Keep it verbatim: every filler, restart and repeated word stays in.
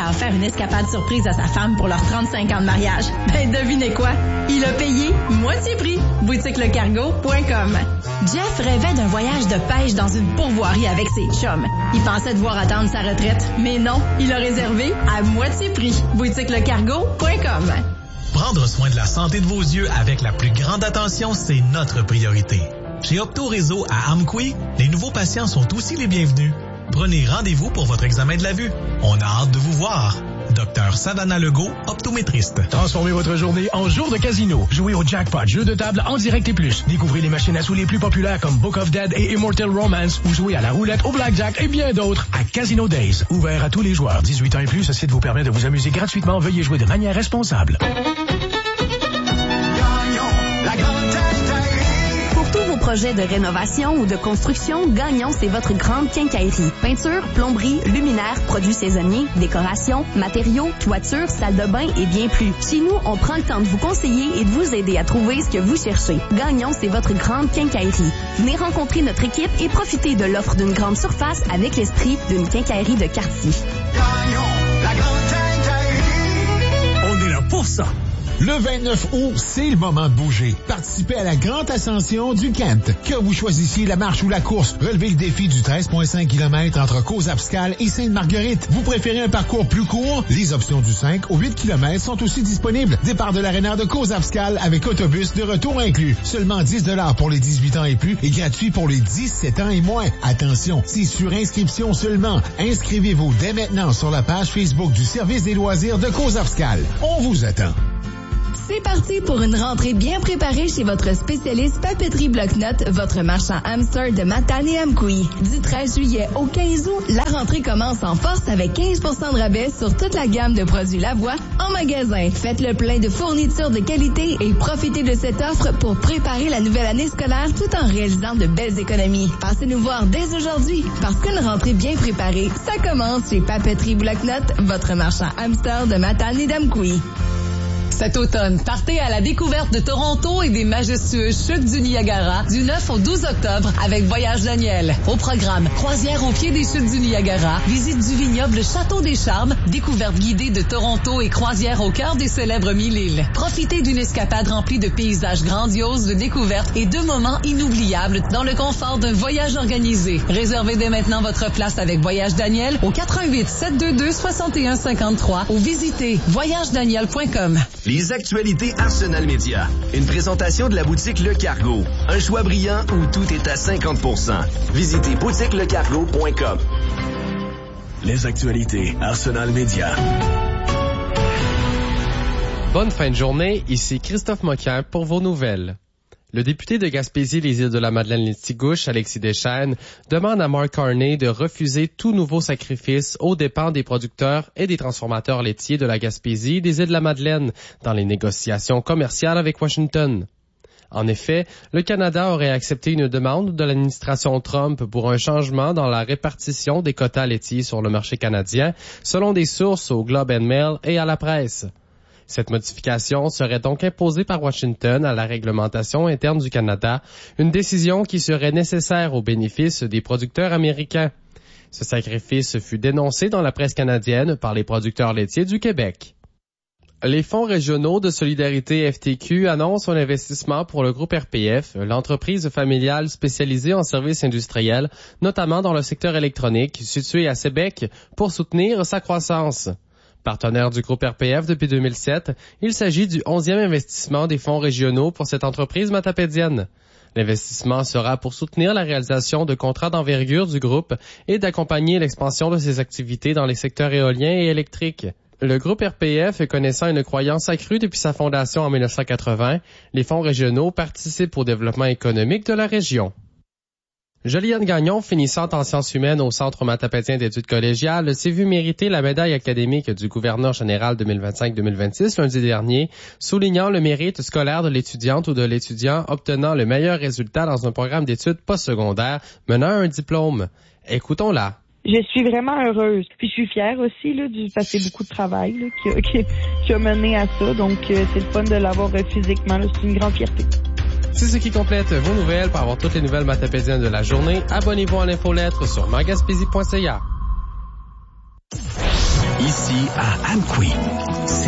a offert une escapade surprise à sa femme pour leurs trente-cinq ans de mariage. Ben, devinez quoi? Il a payé moitié prix. boutique le cargo point com. Jeff rêvait d'un voyage de pêche dans une pourvoirie avec ses chums. Il pensait devoir attendre sa retraite, mais non, il a réservé à moitié prix. boutique le cargo point com. Prendre soin de la santé de vos yeux avec la plus grande attention, c'est notre priorité. Chez Opto Réseau à Amqui, les nouveaux patients sont aussi les bienvenus. Prenez rendez-vous pour votre examen de la vue. On a hâte de vous voir. Docteur Sadana Legault, optométriste. Transformez votre journée en jour de casino. Jouez au jackpot, jeu de table en direct et plus. Découvrez les machines à sous les plus populaires comme Book of Dead et Immortal Romance ou jouez à la roulette, au blackjack et bien d'autres à Casino Days. Ouvert à tous les joueurs. dix-huit ans et plus, ce site vous permet de vous amuser gratuitement. Veuillez jouer de manière responsable. Pour tous vos projets de rénovation ou de construction, Gagnon, c'est votre grande quincaillerie. Peinture, plomberie, luminaires, produits saisonniers, décoration, matériaux, toiture, salle de bain et bien plus. Chez nous, on prend le temps de vous conseiller et de vous aider à trouver ce que vous cherchez. Gagnon, c'est votre grande quincaillerie. Venez rencontrer notre équipe et profitez de l'offre d'une grande surface avec l'esprit d'une quincaillerie de quartier. Gagnon, la grande quincaillerie. On est là pour ça. Le vingt-neuf août, c'est le moment de bouger. Participez à la grande ascension du Kent. Que vous choisissiez la marche ou la course, relevez le défi du treize virgule cinq kilomètres entre Caux-Abscal et Sainte-Marguerite. Vous préférez un parcours plus court? Les options du cinq au huit kilomètres sont aussi disponibles. Départ de l'aréna de Caux-Abscal avec autobus de retour inclus. Seulement dix dollars pour les dix-huit ans et plus et gratuit pour les dix-sept ans et moins. Attention, c'est sur inscription seulement. Inscrivez-vous dès maintenant sur la page Facebook du service des loisirs de Caux-Abscal. On vous attend. C'est parti pour une rentrée bien préparée chez votre spécialiste Papeterie Bloc-Notes, votre marchand hamster de Matane et Amqui. Du treize juillet au quinze août, la rentrée commence en force avec quinze pour cent de rabais sur toute la gamme de produits Lavoie en magasin. Faites le plein de fournitures de qualité et profitez de cette offre pour préparer la nouvelle année scolaire tout en réalisant de belles économies. Passez nous voir dès aujourd'hui, parce qu'une rentrée bien préparée, ça commence chez Papeterie Bloc-Notes, votre marchand hamster de Matane et d'Amqui. Cet automne, partez à la découverte de Toronto et des majestueuses chutes du Niagara du neuf au douze octobre avec Voyage Daniel. Au programme, croisière au pied des chutes du Niagara, visite du vignoble Château des Charmes, découverte guidée de Toronto et croisière au cœur des célèbres mille îles. Profitez d'une escapade remplie de paysages grandioses, de découvertes et de moments inoubliables dans le confort d'un voyage organisé. Réservez dès maintenant votre place avec Voyage Daniel au quatre un huit, sept deux deux, soixante et un cinquante-trois ou visitez voyage daniel point com. Les actualités Arsenal Média. Une présentation de la boutique Le Cargo. Un choix brillant où tout est à cinquante pour cent. Visitez boutique le cargo point com. Les actualités Arsenal Média. Bonne fin de journée, ici Christophe Moquin pour vos nouvelles. Le député de Gaspésie, les îles de la Madeleine-les-Tigouches, Alexis Deschênes, demande à Mark Carney de refuser tout nouveau sacrifice aux dépens des producteurs et des transformateurs laitiers de la Gaspésie et des îles de la Madeleine dans les négociations commerciales avec Washington. En effet, le Canada aurait accepté une demande de l'administration Trump pour un changement dans la répartition des quotas laitiers sur le marché canadien, selon des sources au Globe and Mail et à la presse. Cette modification serait donc imposée par Washington à la réglementation interne du Canada, une décision qui serait nécessaire au bénéfice des producteurs américains. Ce sacrifice fut dénoncé dans la presse canadienne par les producteurs laitiers du Québec. Les fonds régionaux de solidarité F T Q annoncent un investissement pour le groupe R P F, l'entreprise familiale spécialisée en services industriels, notamment dans le secteur électronique, situé à Sébec, pour soutenir sa croissance. Partenaire du groupe R P F depuis deux mille sept, il s'agit du onzième investissement des fonds régionaux pour cette entreprise matapédienne. L'investissement sera pour soutenir la réalisation de contrats d'envergure du groupe et d'accompagner l'expansion de ses activités dans les secteurs éoliens et électriques. Le groupe R P F connaissant une croyance accrue depuis sa fondation en dix-neuf cent quatre-vingts, les fonds régionaux participent au développement économique de la région. Joliane Gagnon, finissante en sciences humaines au Centre matapédien d'études collégiales, s'est vue mériter la médaille académique du gouverneur général deux mille vingt-cinq deux mille vingt-six lundi dernier, soulignant le mérite scolaire de l'étudiante ou de l'étudiant obtenant le meilleur résultat dans un programme d'études postsecondaires menant à un diplôme. Écoutons-la. Je suis vraiment heureuse. Puis je suis fière aussi là, du passer beaucoup de travail là, qui, a, qui, qui a mené à ça. Donc euh, c'est le fun de l'avoir euh, physiquement. Là, c'est une grande fierté. C'est ce qui complète vos nouvelles. Pour avoir toutes les nouvelles matapédiennes de la journée, abonnez-vous à l'infolettre sur magaspésie point c a. Ici, à Amqui, c'est